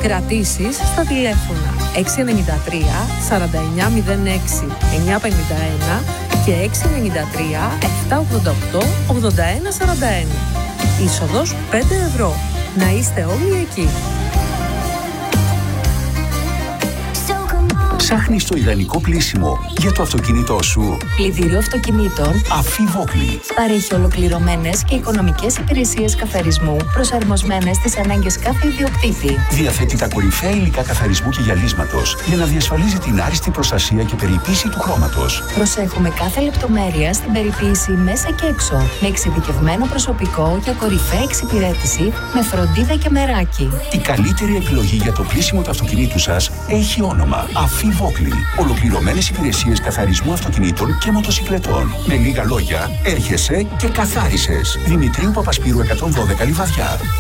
Κρατήσεις στα τηλέφωνα 693 4906 951 και 693 788 8141. Είσοδος 5 ευρώ. Να είστε όλοι εκεί. Ψάχνεις το ιδανικό πλύσιμο για το αυτοκίνητό σου? Πλυντήριο αυτοκινήτων Αφή Βόκλη παρέχει ολοκληρωμένες και οικονομικές υπηρεσίες καθαρισμού προσαρμοσμένες στις ανάγκες κάθε ιδιοκτήτη. διαθέτει τα κορυφαία υλικά καθαρισμού και γυαλίσματος για να διασφαλίζει την άριστη προστασία και περιποίηση του χρώματος. Προσέχουμε κάθε λεπτομέρεια στην περιποίηση μέσα και έξω, με εξειδικευμένο προσωπικό για κορυφαία εξυπηρέτηση, με φροντίδα και μεράκι. Η καλύτερη επιλογή για το πλύσιμο του αυτοκινήτου σας έχει όνομα Αφή Βόκλη. Ολοκληρωμένες υπηρεσίες καθαρισμού αυτοκινήτων και μοτοσικλετών. Με λίγα λόγια, έρχεσαι και καθάρισες. Δημητρίου Παπασπύρου 112 Λιβαδιά.